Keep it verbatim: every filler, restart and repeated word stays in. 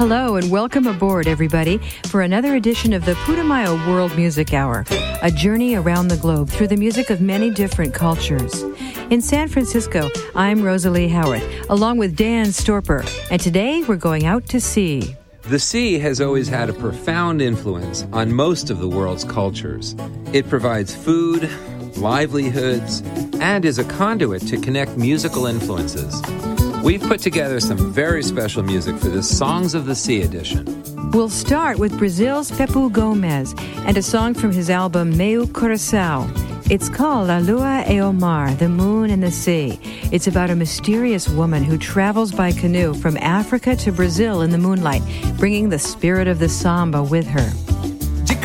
Hello and welcome aboard, everybody, for another edition of the Putumayo World Music Hour, a journey around the globe through the music of many different cultures. In San Francisco, I'm Rosalie Howarth, along with Dan Storper, and today we're going out to sea. The sea has always had a profound influence on most of the world's cultures. It provides food, livelihoods, and is a conduit to connect musical influences. We've put together some very special music for this Songs of the Sea edition. We'll start with Brazil's Pepu Gomez and a song from his album Meu Coração. It's called La Lua e o Mar, The Moon and the Sea. It's about a mysterious woman who travels by canoe from Africa to Brazil in the moonlight, bringing the spirit of the samba with her.